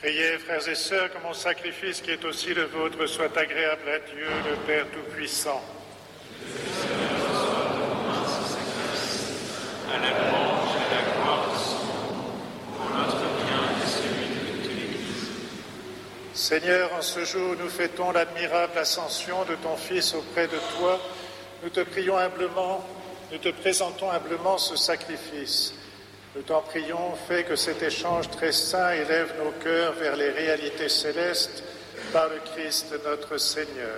Priez, frères et sœurs, que mon sacrifice, qui est aussi le vôtre, soit agréable à Dieu, le Père Tout-Puissant. À la louange et à la gloire de son nom, pour notre bien et celui de toute l'Église. Seigneur, en ce jour où nous fêtons l'admirable ascension de ton Fils auprès de toi, nous te prions humblement, nous te présentons humblement ce sacrifice. Nous t'en prions, fais que cet échange très saint élève nos cœurs vers les réalités célestes par le Christ notre Seigneur.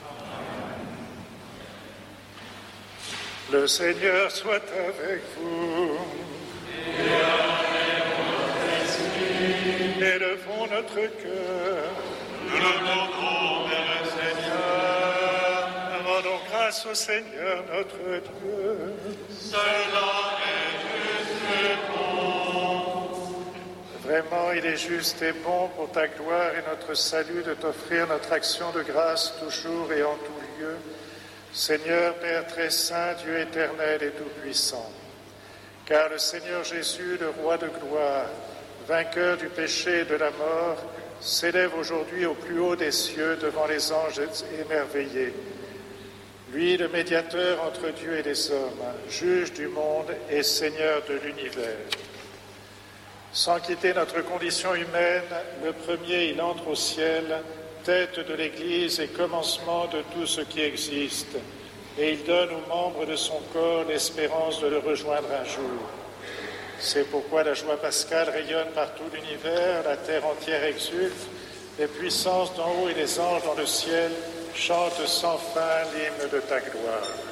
Le Seigneur soit avec vous. Et avec votre esprit. Élevons notre cœur. Nous le portons vers le Seigneur. Rendons grâce au Seigneur notre Dieu. Cela est juste et bon. Vraiment, il est juste et bon pour ta gloire et notre salut de t'offrir notre action de grâce toujours et en tout lieu. Seigneur, Père très saint, Dieu éternel et tout-puissant, car le Seigneur Jésus, le Roi de gloire, vainqueur du péché et de la mort, s'élève aujourd'hui au plus haut des cieux devant les anges émerveillés. Lui, le médiateur entre Dieu et les hommes, juge du monde et Seigneur de l'univers. Sans quitter notre condition humaine, le premier, il entre au ciel, tête de l'Église et commencement de tout ce qui existe, et il donne aux membres de son corps l'espérance de le rejoindre un jour. C'est pourquoi la joie pascale rayonne par tout l'univers, la terre entière exulte, les puissances d'en haut et les anges dans le ciel chantent sans fin l'hymne de ta gloire.